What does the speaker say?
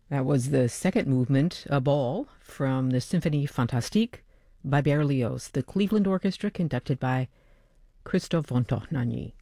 That was the second movement, a ball, from the Symphonie Fantastique by Berlioz, the Cleveland Orchestra conducted by Christophe Vontohnagny.